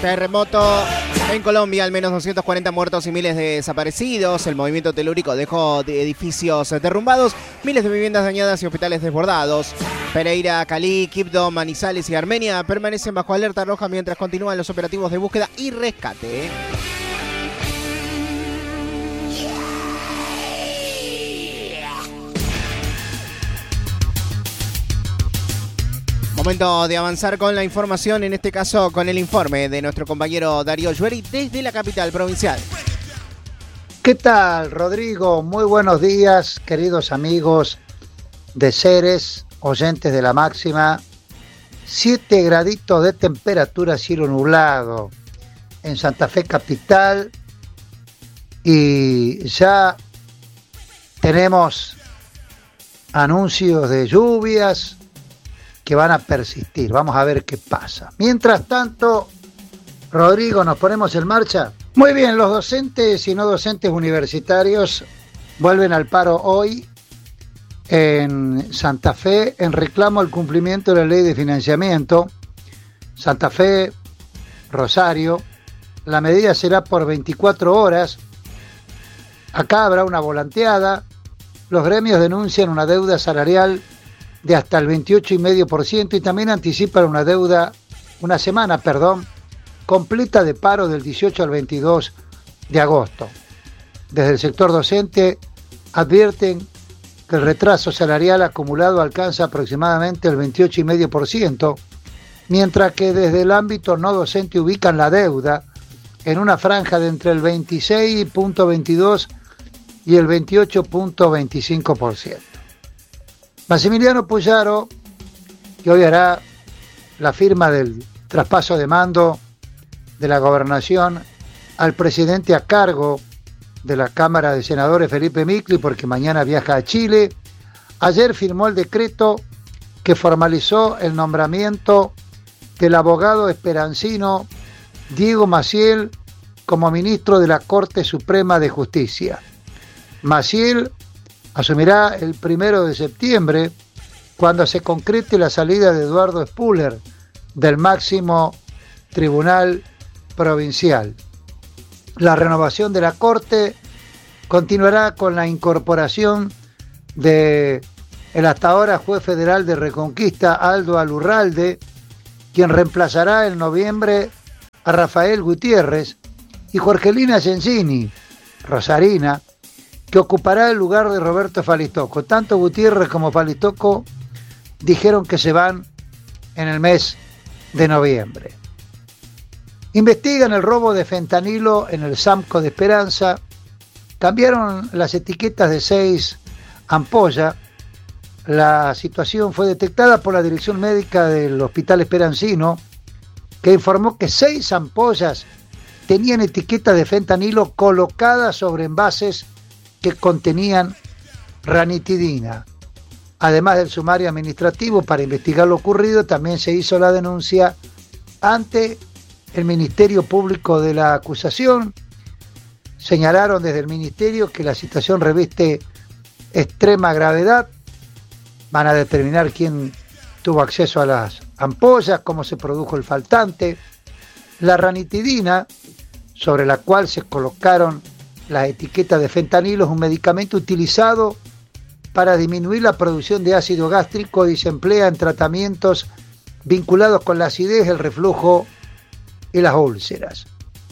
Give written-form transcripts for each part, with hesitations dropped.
Terremoto en Colombia, al menos 240 muertos y miles de desaparecidos. El movimiento telúrico dejó edificios derrumbados, miles de viviendas dañadas y hospitales desbordados. Pereira, Cali, Quibdó, Manizales y Armenia permanecen bajo alerta roja mientras continúan los operativos de búsqueda y rescate. Momento de avanzar con la información, en este caso con el informe de nuestro compañero Darío Llueri desde la capital provincial. ¿Qué tal, Rodrigo? Muy buenos días, queridos amigos de Ceres, oyentes de La Máxima. 7 graditos de temperatura, cielo nublado en Santa Fe capital, y ya tenemos anuncios de lluvias que van a persistir. Vamos a ver qué pasa. Mientras tanto, Rodrigo, ¿nos ponemos en marcha? Muy bien, los docentes y no docentes universitarios vuelven al paro hoy en Santa Fe en reclamo al cumplimiento de la ley de financiamiento. Santa Fe, Rosario, la medida será por 24 horas. Acá habrá una volanteada. Los gremios denuncian una deuda salarial de hasta el 28,5% y también anticipan una semana completa de paro del 18 al 22 de agosto. Desde el sector docente advierten que el retraso salarial acumulado alcanza aproximadamente el 28,5%, mientras que desde el ámbito no docente ubican la deuda en una franja de entre el 26,22 y el 28,25%. Massimiliano Puyaro, que hoy hará la firma del traspaso de mando de la gobernación al presidente a cargo de la Cámara de Senadores, Felipe Micli, porque mañana viaja a Chile, ayer firmó el decreto que formalizó el nombramiento del abogado esperancino Diego Maciel como ministro de la Corte Suprema de Justicia. Maciel asumirá el 1 de septiembre, cuando se concrete la salida de Eduardo Spuller del máximo tribunal provincial. La renovación de la Corte continuará con la incorporación de el hasta ahora juez federal de Reconquista, Aldo Alurralde, quien reemplazará en noviembre a Rafael Gutiérrez, y Jorgelina Gensini, rosarina, que ocupará el lugar de Roberto Falistoco. Tanto Gutiérrez como Falistoco dijeron que se van en el mes de noviembre. Investigan el robo de fentanilo en el Samco de Esperanza. Cambiaron las etiquetas de 6 ampollas. La situación fue detectada por la dirección médica del Hospital Esperancino, que informó que 6 ampollas tenían etiquetas de fentanilo colocadas sobre envases que contenían ranitidina. Además del sumario administrativo para investigar lo ocurrido, también se hizo la denuncia ante el Ministerio Público de la acusación. Señalaron desde el Ministerio que la situación reviste extrema gravedad. Van a determinar quién tuvo acceso a las ampollas, cómo se produjo el faltante. La ranitidina, sobre la cual se colocaron las etiquetas de fentanilo, es un medicamento utilizado para disminuir la producción de ácido gástrico y se emplea en tratamientos vinculados con la acidez, el reflujo y las úlceras.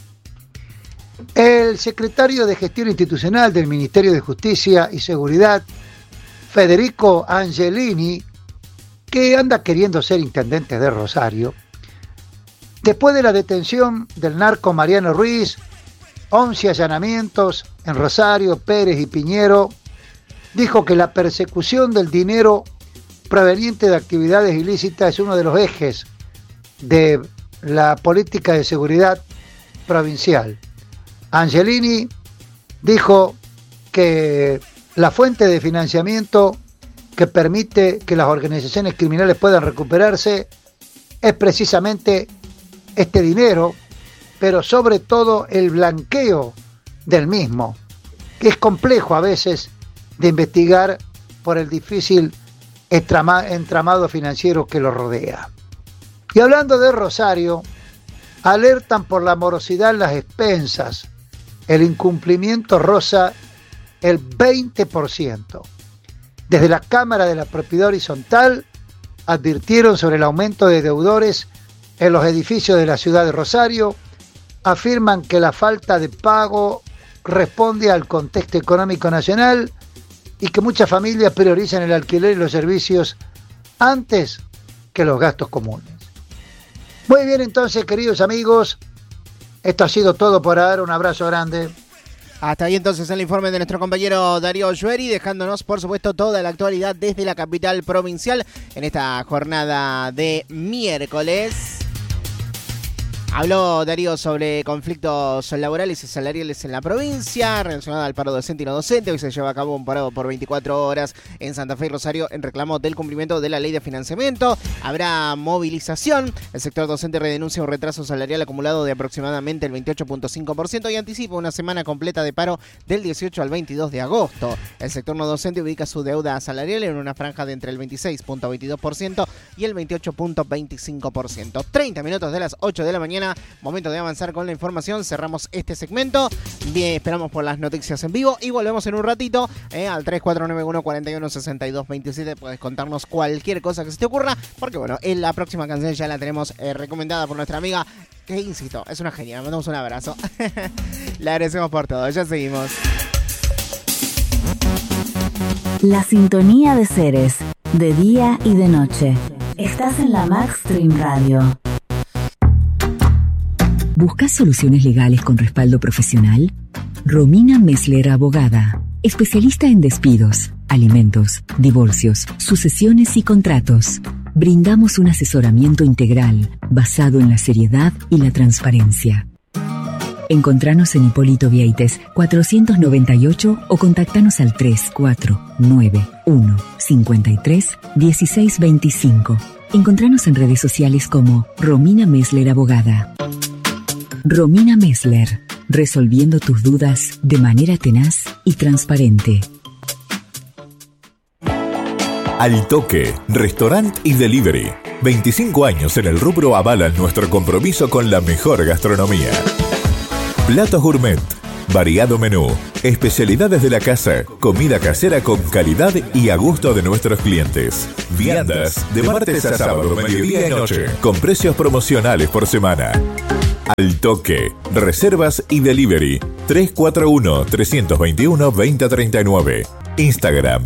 El secretario de Gestión Institucional del Ministerio de Justicia y Seguridad, Federico Angelini, que anda queriendo ser intendente de Rosario, después de la detención del narco Mariano Ruiz, 11 allanamientos en Rosario, Pérez y Piñero, dijo que la persecución del dinero proveniente de actividades ilícitas es uno de los ejes de la política de seguridad provincial. Angelini dijo que la fuente de financiamiento que permite que las organizaciones criminales puedan recuperarse es precisamente este dinero, pero sobre todo el blanqueo del mismo, que es complejo a veces de investigar por el difícil entramado financiero que lo rodea. Y hablando de Rosario, alertan por la morosidad en las expensas. El incumplimiento roza el 20%. Desde la Cámara de la Propiedad Horizontal advirtieron sobre el aumento de deudores en los edificios de la ciudad de Rosario. Afirman que la falta de pago responde al contexto económico nacional y que muchas familias priorizan el alquiler y los servicios antes que los gastos comunes. Muy bien, entonces, queridos amigos, esto ha sido todo por ahora. Un abrazo grande. Hasta ahí entonces el informe de nuestro compañero Darío Llueri, dejándonos por supuesto toda la actualidad desde la capital provincial en esta jornada de miércoles. Habló Darío sobre conflictos laborales y salariales en la provincia, relacionado al paro docente y no docente. Hoy se lleva a cabo un paro por 24 horas en Santa Fe y Rosario en reclamo del cumplimiento de la ley de financiamiento. Habrá movilización. El sector docente redenuncia un retraso salarial acumulado de aproximadamente el 28.5% y anticipa una semana completa de paro del 18 al 22 de agosto. El sector no docente ubica su deuda salarial en una franja de entre el 26.22% y el 28.25%. 30 minutos de las 8 de la mañana. Momento de avanzar con la información. Cerramos este segmento. Bien, esperamos por las noticias en vivo y volvemos en un ratito al 3491 41 62 27. Puedes contarnos cualquier cosa que se te ocurra, porque bueno, en la próxima canción ya la tenemos recomendada por nuestra amiga, que insisto, es una genia. Le mandamos un abrazo. Le agradecemos por todo. Ya seguimos. La sintonía de seres, de día y de noche. Estás en la Maxstream Radio. ¿Buscas soluciones legales con respaldo profesional? Romina Messler, abogada, especialista en despidos, alimentos, divorcios, sucesiones y contratos. Brindamos un asesoramiento integral basado en la seriedad y la transparencia. Encontranos en Hipólito Vieites 498 o contactanos al 3491 53 1625. Encontranos en redes sociales como Romina Messler, abogada. Romina Messler, resolviendo tus dudas de manera tenaz y transparente. Al Toque, restaurant y delivery. 25 años en el rubro avalan nuestro compromiso con la mejor gastronomía. Platos gourmet, variado menú, especialidades de la casa, comida casera con calidad y a gusto de nuestros clientes. Viandas de martes a sábado, mediodía y noche, con precios promocionales por semana. Al Toque, reservas y delivery 341-321-2039. Instagram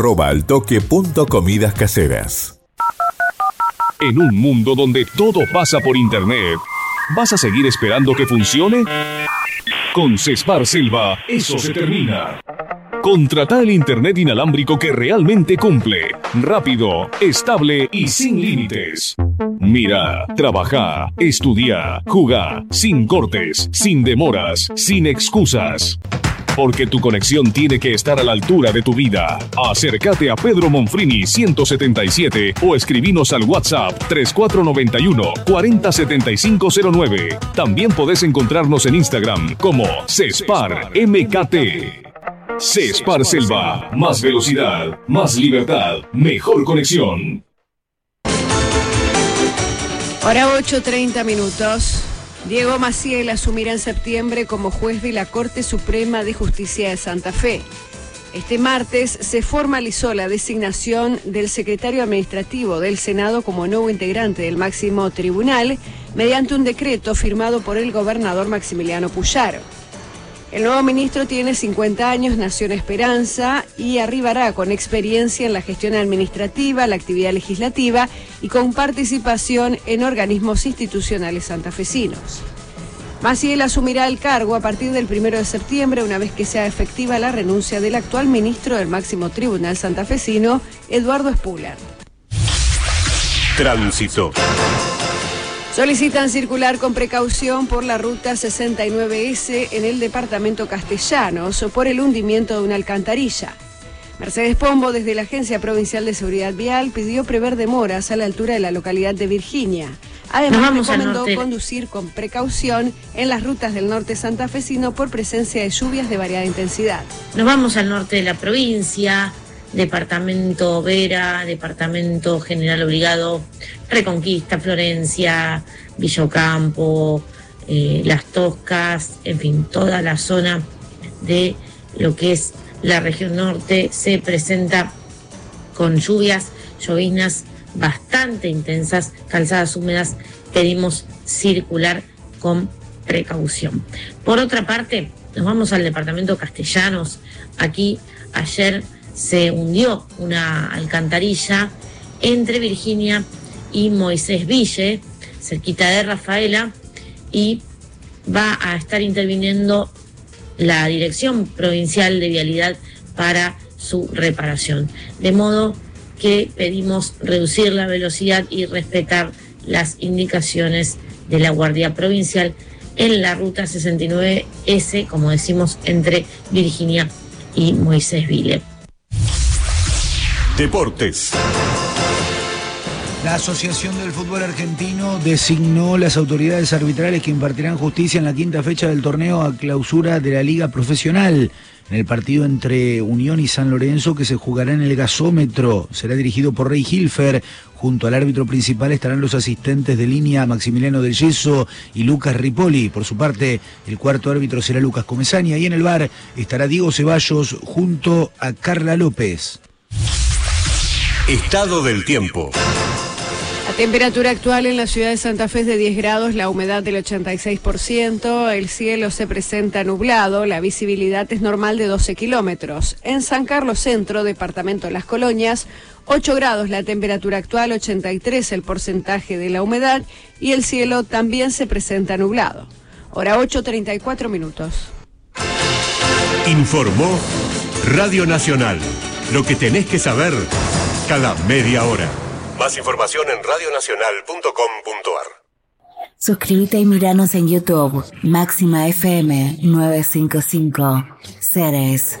@altoque.comidascaseras. En un mundo donde todo pasa por internet, ¿vas a seguir esperando que funcione? Con Cespar Selva, eso se termina. Contrata el internet inalámbrico que realmente cumple. Rápido, estable y sin límites. Mira, trabaja, estudia, juega, sin cortes, sin demoras, sin excusas. Porque tu conexión tiene que estar a la altura de tu vida. Acércate a Pedro Monfrini 177 o escribinos al WhatsApp 3491 407509. También podés encontrarnos en Instagram como Cespar MKT. Cespar Selva, más velocidad, más libertad, mejor conexión. Hora 8:30 minutos. Diego Maciel asumirá en septiembre como juez de la Corte Suprema de Justicia de Santa Fe. Este martes se formalizó la designación del secretario administrativo del Senado como nuevo integrante del máximo tribunal mediante un decreto firmado por el gobernador Maximiliano Puyaro. El nuevo ministro tiene 50 años, nació en Esperanza y arribará con experiencia en la gestión administrativa, la actividad legislativa y con participación en organismos institucionales santafesinos. Maciel asumirá el cargo a partir del 1 de septiembre, una vez que sea efectiva la renuncia del actual ministro del máximo tribunal santafesino, Eduardo Espuller. Tránsito. Solicitan circular con precaución por la ruta 69S en el departamento Castellanos por el hundimiento de una alcantarilla. Mercedes Pombo, desde la Agencia Provincial de Seguridad Vial, pidió prever demoras a la altura de la localidad de Virginia. Además, recomendó conducir con precaución en las rutas del norte santafesino por presencia de lluvias de variada intensidad. Nos vamos al norte de la provincia. Departamento Vera, Departamento General Obligado, Reconquista, Florencia, Villa Ocampo, Las Toscas, en fin, toda la zona de lo que es la región norte se presenta con lloviznas bastante intensas, calzadas húmedas. Pedimos circular con precaución. Por otra parte, nos vamos al departamento Castellanos. Aquí ayer se hundió una alcantarilla entre Virginia y Moisés Ville, cerquita de Rafaela, y va a estar interviniendo la Dirección Provincial de Vialidad para su reparación. De modo que pedimos reducir la velocidad y respetar las indicaciones de la Guardia Provincial en la ruta 69S, como decimos, entre Virginia y Moisés Ville. Deportes. La Asociación del Fútbol Argentino designó las autoridades arbitrales que impartirán justicia en la quinta fecha del torneo a clausura de la Liga Profesional. En el partido entre Unión y San Lorenzo, que se jugará en el gasómetro, será dirigido por Rey Hilfer. Junto al árbitro principal estarán los asistentes de línea Maximiliano del Yeso y Lucas Ripoli. Por su parte, el cuarto árbitro será Lucas Comesaña, y en el VAR estará Diego Ceballos junto a Carla López. Estado del tiempo. La temperatura actual en la ciudad de Santa Fe es de 10 grados, la humedad del 86%, el cielo se presenta nublado, la visibilidad es normal de 12 kilómetros. En San Carlos Centro, departamento Las Colonias, 8 grados la temperatura actual, 83 el porcentaje de la humedad y el cielo también se presenta nublado. Hora 8:34 minutos. Informó Radio Nacional. Lo que tenés que saber cada media hora. Más información en radionacional.com.ar. Suscríbete y míranos en YouTube. Máxima FM 955. Ceres.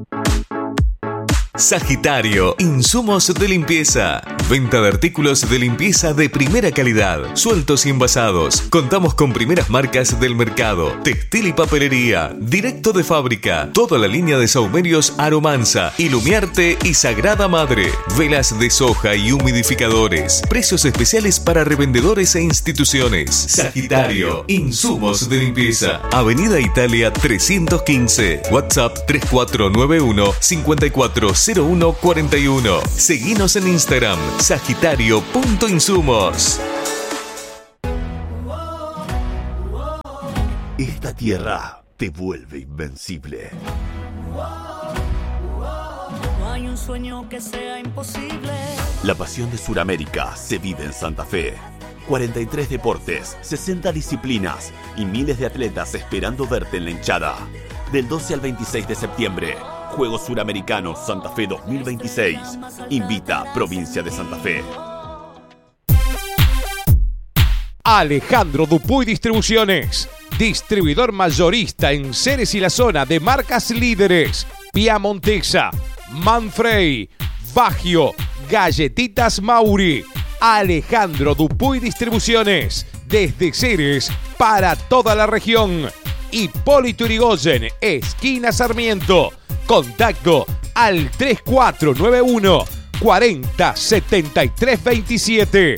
Sagitario, insumos de limpieza. Venta de artículos de limpieza de primera calidad, sueltos y envasados. Contamos con primeras marcas del mercado. Textil y papelería, directo de fábrica. Toda la línea de saumerios Aromanza, Ilumiarte y Sagrada Madre. Velas de soja y humidificadores. Precios especiales para revendedores e instituciones. Sagitario, insumos de limpieza. Avenida Italia 315. WhatsApp 3491 540141. Seguinos en Instagram, sagitario.insumos. Esta tierra te vuelve invencible. No hay un sueño que sea imposible. La pasión de Sudamérica se vive en Santa Fe. 43 deportes, 60 disciplinas y miles de atletas esperando verte en la hinchada. Del 12 al 26 de septiembre, Juegos Suramericanos Santa Fe 2026. Invita Provincia de Santa Fe. Alejandro Dupuy Distribuciones. Distribuidor mayorista en Ceres y la zona de marcas líderes. Piamontesa, Manfrey, Baggio, Galletitas Mauri. Alejandro Dupuy Distribuciones. Desde Ceres para toda la región. Hipólito Yrigoyen, esquina Sarmiento. Contacto al 3491 40 73 27.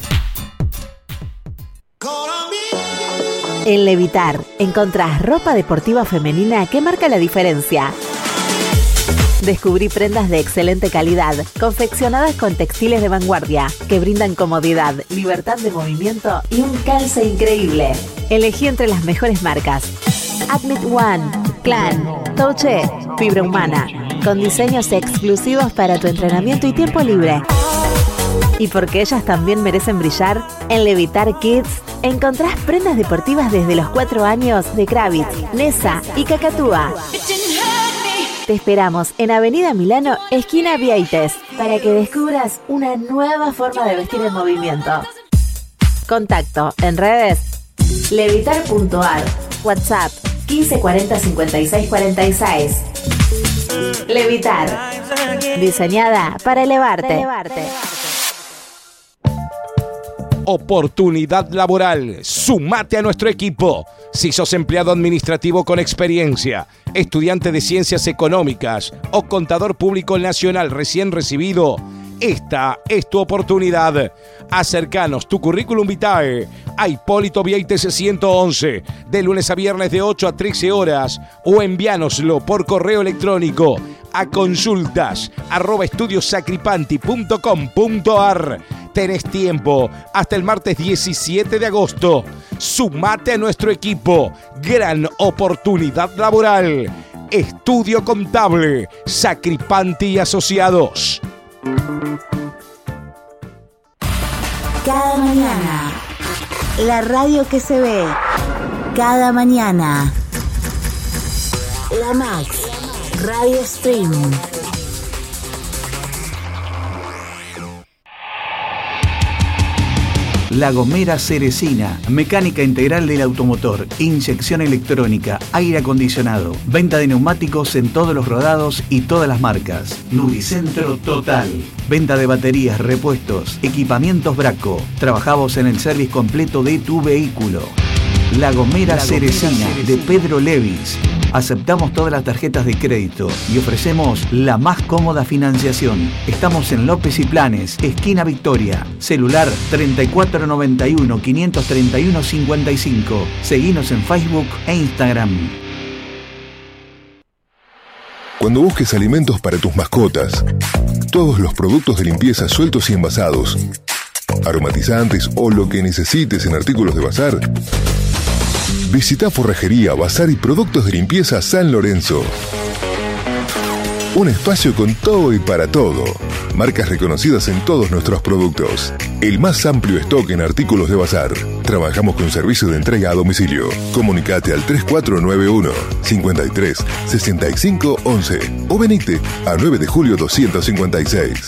En Levitar encontrás ropa deportiva femenina que marca la diferencia. Descubrí prendas de excelente calidad, confeccionadas con textiles de vanguardia, que brindan comodidad, libertad de movimiento y un calce increíble. Elegí entre las mejores marcas: Admit One, Clan, Touche, Fibra Humana, con diseños exclusivos para tu entrenamiento y tiempo libre. Y porque ellas también merecen brillar, en Levitar Kids encontrás prendas deportivas desde los 4 años de Kravitz, Nessa y Cacatúa. Te esperamos en Avenida Milano, esquina Vieites, para que descubras una nueva forma de vestir en movimiento. Contacto en redes: levitar.ar, WhatsApp 1540 56 46. Levitar, diseñada para elevarte. oportunidad laboral. Sumate a nuestro equipo. Si sos empleado administrativo con experiencia, estudiante de ciencias económicas o contador público nacional recién recibido, esta es tu oportunidad. Acercanos tu currículum vitae a Hipólito Vieites 111, de lunes a viernes de 8 a 13 horas, o envíanoslo por correo electrónico a consultas@estudiosacripanti.com.ar. Tenés tiempo hasta el martes 17 de agosto. Sumate a nuestro equipo. Gran oportunidad laboral. Estudio Contable, Sacripanti y Asociados. Cada mañana. La radio que se ve. Cada mañana. La Max. Radio Streaming. La Gomera Ceresina, mecánica integral del automotor, inyección electrónica, aire acondicionado, venta de neumáticos en todos los rodados y todas las marcas. Nubicentro total. Venta de baterías, repuestos, equipamientos Braco. Trabajamos en el service completo de tu vehículo. La Gomera Ceresina de Pedro Levis. Aceptamos todas las tarjetas de crédito y ofrecemos la más cómoda financiación. Estamos en López y Planes, esquina Victoria. Celular 3491-531-55. Seguinos en Facebook e Instagram. Cuando busques alimentos para tus mascotas, todos los productos de limpieza sueltos y envasados, aromatizantes o lo que necesites en artículos de bazar, visita Forrajería, Bazar y Productos de Limpieza San Lorenzo. Un espacio con todo y para todo. Marcas reconocidas en todos nuestros productos. El más amplio stock en artículos de bazar. Trabajamos con servicio de entrega a domicilio. Comunicate al 3491 53 65 11 o venite a 9 de julio 256.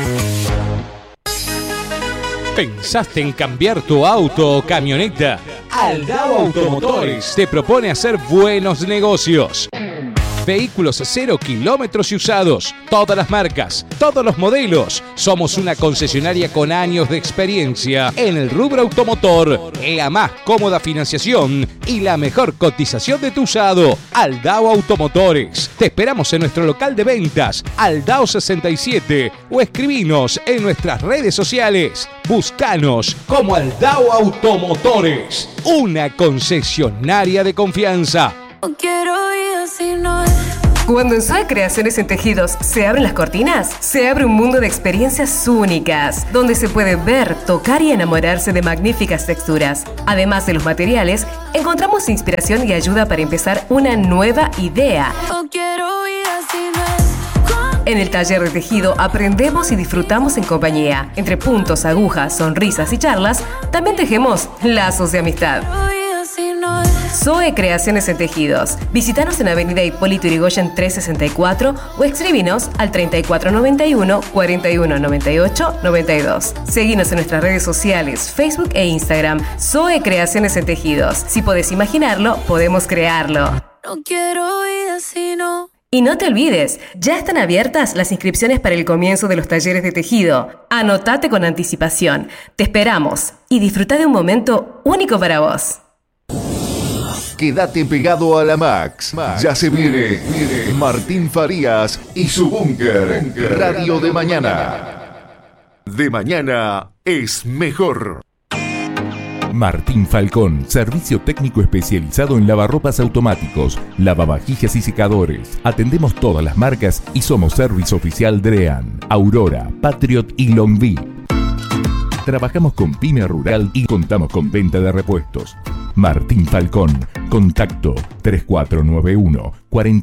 ¿Pensaste en cambiar tu auto o camioneta? Aldao Automotores te propone hacer buenos negocios. Vehículos 0 kilómetros y usados, todas las marcas, todos los modelos. Somos una concesionaria con años de experiencia en el rubro automotor, la más cómoda financiación y la mejor cotización de tu usado. Aldao Automotores. Te esperamos en nuestro local de ventas, Aldao 67, o escribinos en nuestras redes sociales. Búscanos como Aldao Automotores, una concesionaria de confianza. No quiero ir así, no. Cuando en Zoe Creaciones en Tejidos se abren las cortinas, se abre un mundo de experiencias únicas, donde se puede ver, tocar y enamorarse de magníficas texturas. Además de los materiales, encontramos inspiración y ayuda para empezar una nueva idea. No quiero ir así, no. En el taller de tejido aprendemos y disfrutamos en compañía. Entre puntos, agujas, sonrisas y charlas, también tejemos lazos de amistad. Zoe Creaciones en Tejidos. Visítanos en Avenida Hipólito Yrigoyen 364 o escríbinos al 3491 4198 92. Seguinos en nuestras redes sociales, Facebook e Instagram. Zoe Creaciones en Tejidos. Si podés imaginarlo, podemos crearlo. No quiero ir así, no. Y no te olvides, ya están abiertas las inscripciones para el comienzo de los talleres de tejido. Anotate con anticipación. Te esperamos y disfruta de un momento único para vos. Quédate pegado a la Max. Ya se viene Martín Farías y su búnker. Radio de mañana. De mañana es mejor. Martín Falcón, servicio técnico especializado en lavarropas automáticos, lavavajillas y secadores. Atendemos todas las marcas y somos servicio oficial Drean, Aurora, Patriot y Longvi. Trabajamos con pyme rural y contamos con venta de repuestos. Martín Falcón, contacto 3491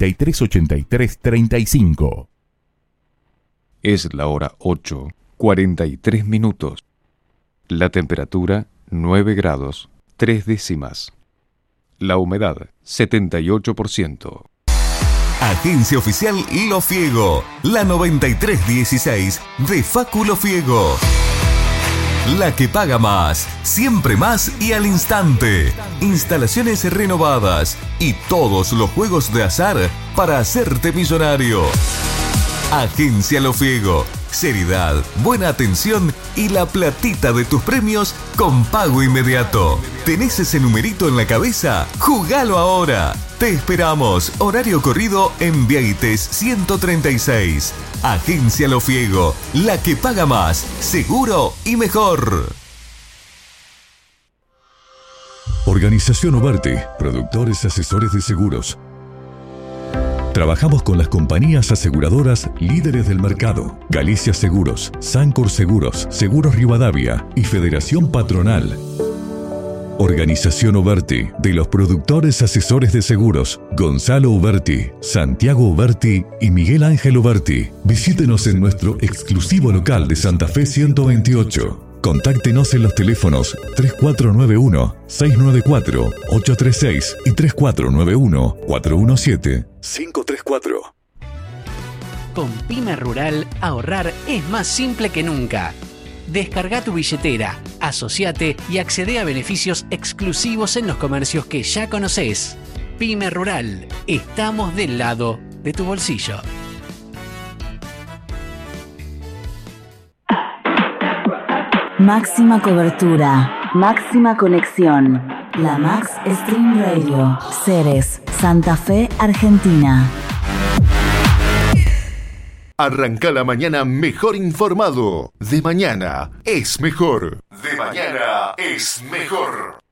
438335. Es la hora 8:43 minutos. La temperatura 9 grados 3 décimas. La humedad 78%. Agencia Oficial Lo Fiego, la 9316 de Facu Lo Fiego. La que paga más, siempre más y al instante. Instalaciones renovadas y todos los juegos de azar para hacerte millonario. Agencia Lo Fiego, seriedad, buena atención y la platita de tus premios con pago inmediato. ¿Tenés ese numerito en la cabeza? ¡Jugalo ahora! Te esperamos. Horario corrido en Vieites 136. Agencia Lo Fiego, la que paga más, seguro y mejor. Organización Oberti, productores asesores de seguros. Trabajamos con las compañías aseguradoras líderes del mercado: Galicia Seguros, Sancor Seguros, Seguros Rivadavia y Federación Patronal. Organización Oberti, de los productores asesores de seguros, Gonzalo Oberti, Santiago Oberti y Miguel Ángel Oberti. Visítenos en nuestro exclusivo local de Santa Fe 128. Contáctenos en los teléfonos 3491-694-836 y 3491-417-534. Con Pyme Rural, ahorrar es más simple que nunca. Descarga tu billetera, asociate y accede a beneficios exclusivos en los comercios que ya conoces. Pyme Rural, estamos del lado de tu bolsillo. Máxima cobertura, máxima conexión. La Max Stream Radio. Ceres, Santa Fe, Argentina. Arranca la mañana mejor informado. De mañana es mejor. De mañana es mejor.